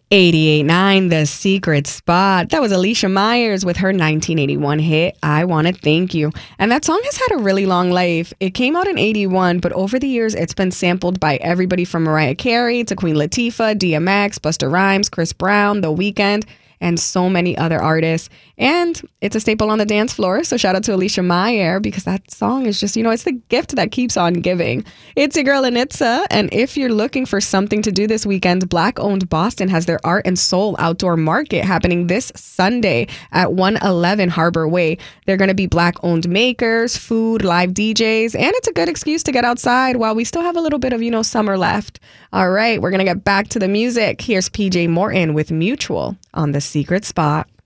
88.9 The Secret Spot. That was Alicia Myers with her 1981 hit, I Wanna Thank You. And that song has had a really long life. It came out in 81, but over the years, it's been sampled by everybody from Mariah Carey to Queen Latifah, DMX, Busta Rhymes, Chris Brown, The Weeknd, and so many other artists. And it's a staple on the dance floor. So shout out to Alicia Meyer, because that song is just, it's the gift that keeps on giving. It's your girl Anitza. And if you're looking for something to do this weekend, Black-owned Boston has their Art and Soul Outdoor Market happening this Sunday at 111 Harbor Way. They're going to be Black-owned makers, food, live DJs, and it's a good excuse to get outside while we still have a little bit of, summer left. All right, we're going to get back to the music. Here's PJ Morton with Mutual on The Secret Spot.